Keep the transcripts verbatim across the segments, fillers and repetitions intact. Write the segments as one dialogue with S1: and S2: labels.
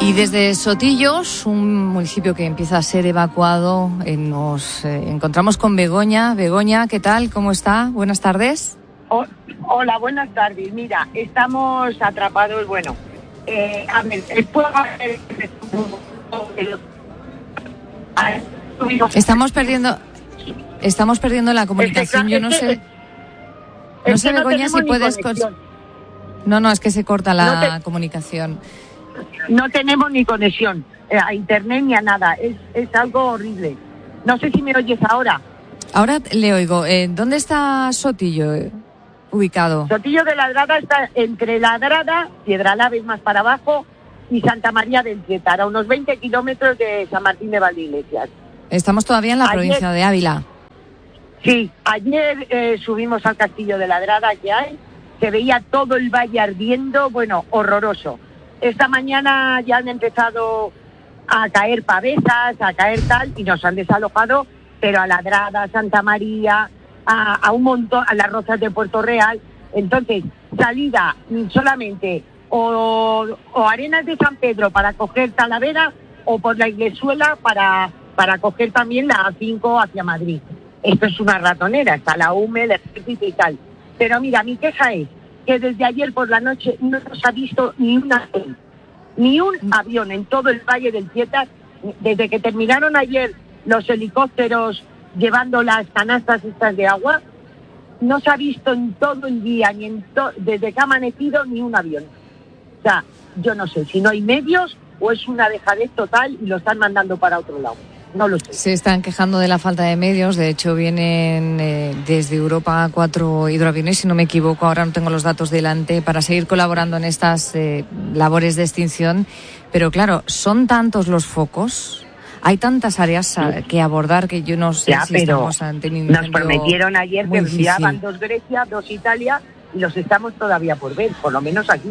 S1: Y desde Sotillos, un municipio que empieza a ser evacuado, eh, nos eh, encontramos con Begoña. Begoña, ¿qué tal? ¿Cómo está? Buenas tardes.
S2: Oh, hola, buenas tardes. Mira, estamos atrapados, bueno, eh, a ver, el pueblo...
S1: Estamos perdiendo, estamos perdiendo la comunicación. Yo no sé, no sé, Begoña, si puedes... No, no, es que se corta la no te... comunicación.
S2: No tenemos ni conexión a internet ni a nada. Es, es algo horrible. No sé si me oyes ahora.
S1: Ahora le oigo. Eh, ¿Dónde está Sotillo eh, ubicado?
S2: Sotillo de Ladrada está entre Ladrada, Piedralabes más para abajo, y Santa María del Tietar, a unos veinte kilómetros de San Martín de Valdeiglesias.
S1: Estamos todavía en la ayer, provincia de Ávila.
S2: Sí, ayer eh, subimos al castillo de Ladrada que hay. Se veía todo el valle ardiendo, bueno, horroroso. Esta mañana ya han empezado a caer pavesas, a caer tal, y nos han desalojado, pero a Ladrada, Santa María, a, a un montón, a las Rozas de Puerto Real. Entonces, salida solamente o, o Arenas de San Pedro para coger Talavera, o por la Iglesuela para, para coger también la A cinco hacia Madrid. Esto es una ratonera, está la U M E, el ejército y tal. Pero mira, mi queja es que desde ayer por la noche no nos ha visto ni una ni un avión en todo el Valle del Tietar. Desde que terminaron ayer los helicópteros llevando las canastas estas de agua, no se ha visto en todo el día, ni en to- desde que ha amanecido, ni un avión. O sea, yo no sé si no hay medios o es una dejadez total y lo están mandando para otro lado. No lo sé.
S1: Se están quejando de la falta de medios. De hecho, vienen eh, desde Europa cuatro hidroaviones, si no me equivoco, ahora no tengo los datos delante, para seguir colaborando en estas eh, labores de extinción. Pero claro, son tantos los focos, hay tantas áreas sí. a, que abordar que yo no sé
S2: ya,
S1: si estamos ante un incendio.
S2: Nos prometieron ayer que enviaban dos Grecia, dos Italia, y los estamos todavía por ver, por lo menos aquí.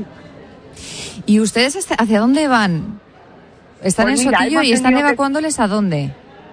S1: ¿Y ustedes hacia dónde van? Están pues en mira, Sotillo y están evacuándoles que... ¿a dónde?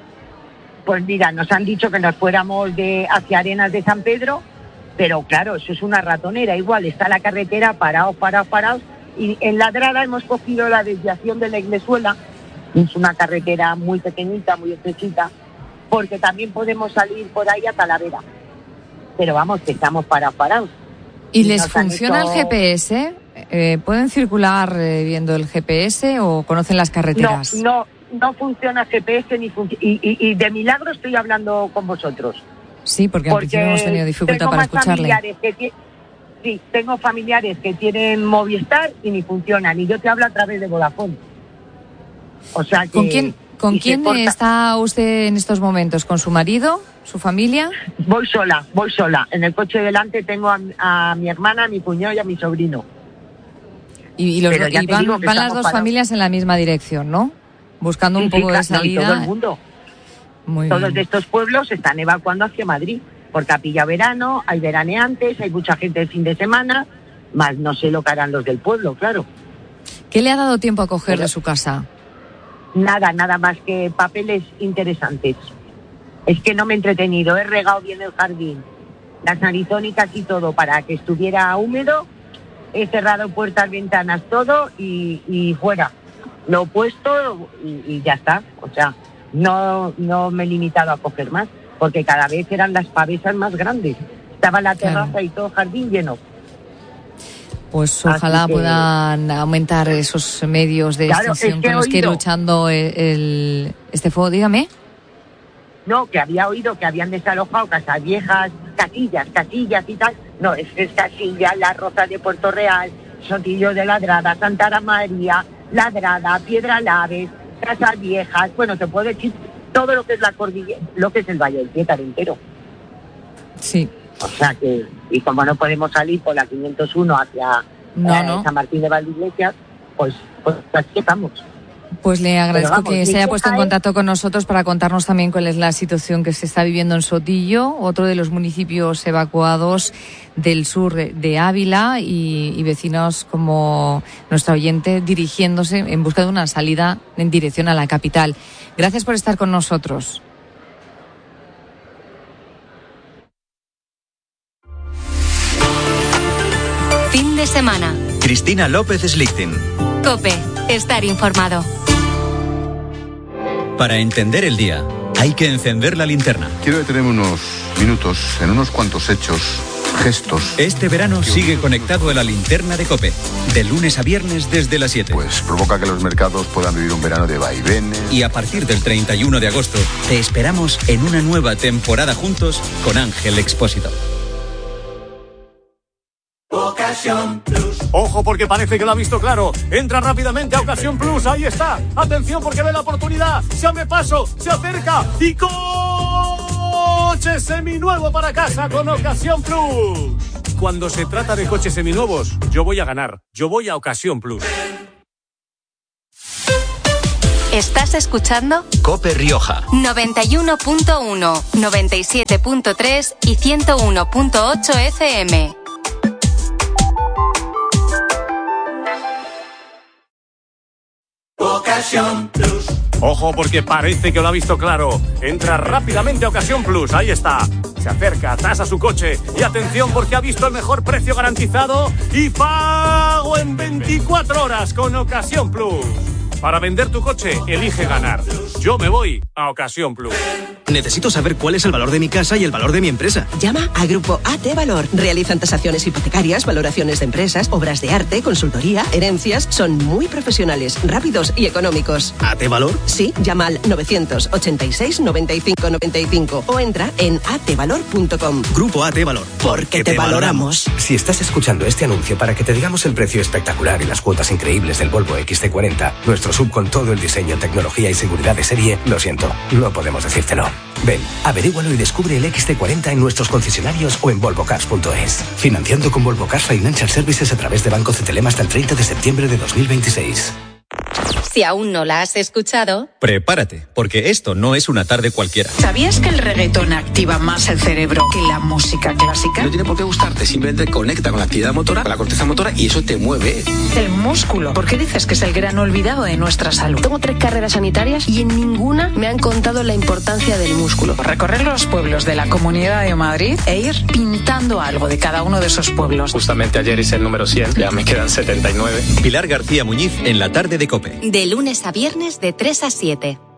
S2: Pues mira, nos han dicho que nos fuéramos de hacia Arenas de San Pedro, pero claro, eso es una ratonera. Igual está la carretera parados, parados, parados. Y en Ladrada hemos cogido la desviación de la Iglesuela. Es una carretera muy pequeñita, muy estrechita, porque también podemos salir por ahí a Talavera. Pero vamos, que estamos parados, parados.
S1: ¿Y, y les funciona hecho... el G P S? Eh, ¿Pueden circular eh, viendo el G P S o conocen las carreteras?
S2: No, no, no funciona G P S ni func- y, y, y de milagro estoy hablando con vosotros.
S1: Sí, porque, porque al principio hemos tenido dificultad para escucharle.
S2: Que ti- sí, tengo familiares que tienen Movistar y ni funcionan, y yo te hablo a través de Vodafone. O sea que...
S1: ¿Con quién, con quién
S2: porta...
S1: está usted en estos momentos? ¿Con su marido? ¿Su familia?
S2: Voy sola, voy sola. En el coche delante tengo a, a mi hermana, a mi cuñado y a mi sobrino.
S1: Y, y, los, y van, van las dos parados. familias en la misma dirección, ¿no? Buscando
S2: sí,
S1: un poco
S2: sí,
S1: de salida.
S2: No, todo el mundo.
S1: Muy
S2: Todos
S1: bien.
S2: de estos pueblos se están evacuando hacia Madrid, porque ha pillado verano, hay veraneantes, hay mucha gente de fin de semana, más no sé lo que harán los del pueblo, claro.
S1: ¿Qué le ha dado tiempo a coger Pero, de su casa?
S2: Nada, nada más que papeles interesantes. Es que no me he entretenido, he regado bien el jardín, las narizónicas y todo para que estuviera húmedo. He cerrado puertas, ventanas, todo y, y fuera. Lo he puesto y, y ya está. O sea, no, no me he limitado a coger más, porque cada vez eran las pavesas más grandes. Estaba la terraza claro. y todo el jardín lleno.
S1: Pues ojalá que... puedan aumentar esos medios de
S2: claro,
S1: extinción
S2: es que
S1: con los
S2: oído...
S1: que ir luchando el, el, este fuego. Dígame.
S2: No, que había oído que habían desalojado casas viejas, casillas, casillas y tal. No, es que es Casilla, Las Rozas de Puerto Real, Sotillo de Ladrada, Santa María, Ladrada, Piedralabes, Casas Viejas. Bueno, te puedo decir todo lo que es la cordillera, lo que es el Valle del Tietar entero.
S1: Sí.
S2: O sea que, y como no podemos salir por la quinientos uno hacia
S1: no,
S2: eh,
S1: no.
S2: San Martín de Valdeiglesias, pues, pues aquí estamos.
S1: Pues le agradezco vamos, que se haya puesto en contacto con nosotros para contarnos también cuál es la situación que se está viviendo en Sotillo, otro de los municipios evacuados del sur de Ávila, y, y vecinos como nuestra oyente dirigiéndose en busca de una salida en dirección a la capital. Gracias por estar con nosotros.
S3: Fin de semana.
S4: Cristina López Slichting.
S3: COPE. estar informado.
S4: Para entender el día, hay que encender la linterna.
S5: Quiero detenerme unos minutos en unos cuantos hechos, gestos.
S4: Este verano sigue conectado a la linterna de COPE, de lunes a viernes desde las siete.
S5: Pues provoca que los mercados puedan vivir un verano de vaivenes.
S4: Y a partir del treinta y uno de agosto, te esperamos en una nueva temporada juntos con Ángel Expósito.
S6: Ocasión Plus. Ojo, porque parece que lo ha visto claro. Entra rápidamente a Ocasión Plus. Ahí está. Atención, porque ve la oportunidad. Se abre paso, se acerca y coche seminuevo para casa con Ocasión Plus. Cuando se trata de coches seminuevos, yo voy a ganar. Yo voy a Ocasión Plus.
S3: ¿Estás escuchando?
S4: COPE Rioja.
S3: noventa y uno punto uno, noventa y siete punto tres y ciento uno punto ocho F M.
S6: Ocasión Plus. Ojo, porque parece que lo ha visto claro. Entra rápidamente a Ocasión Plus. Ahí está. Se acerca, tasa su coche. Y atención, porque ha visto el mejor precio garantizado y pago en veinticuatro horas con Ocasión Plus. Para vender tu coche, elige ganar. Yo me voy a Ocasión Plus.
S7: Necesito saber cuál es el valor de mi casa y el valor de mi empresa.
S8: Llama a Grupo A T Valor. Realizan tasaciones hipotecarias, valoraciones de empresas, obras de arte, consultoría, herencias. Son muy profesionales, rápidos y económicos.
S7: ¿A T Valor?
S8: Sí, llama al novecientos ochenta y seis noventa y cinco noventa y cinco o entra en a t valor punto com.
S7: Grupo A T Valor.
S8: Porque te, te valoramos.
S9: Si estás escuchando este anuncio para que te digamos el precio espectacular y las cuotas increíbles del Volvo X C cuarenta, nuestro sub con todo el diseño, tecnología y seguridad de serie, lo siento, no podemos decírtelo. Ven, averígualo y descubre el X C cuarenta en nuestros concesionarios o en volvo cars punto es. Financiando con Volvo Cars Financial Services a través de Banco Cetelem hasta el treinta de septiembre de dos mil veintiséis.
S3: Si aún no la has escuchado,
S4: prepárate, porque esto no es una tarde cualquiera.
S10: ¿Sabías que el reggaetón activa más el cerebro que la música clásica?
S11: No tiene por qué gustarte, simplemente conecta con la actividad motora, con la corteza motora y eso te mueve.
S10: El músculo. ¿Por qué dices que es el gran olvidado de nuestra salud?
S12: Tengo tres carreras sanitarias y en ninguna me han contado la importancia del músculo.
S10: Recorrer los pueblos de la Comunidad de Madrid e ir pintando algo de cada uno de esos pueblos.
S11: Justamente ayer hice el número cien, ya me quedan setenta y nueve.
S4: Pilar García Muñiz en la tarde de COPE.
S3: de lunes a viernes de tres a siete.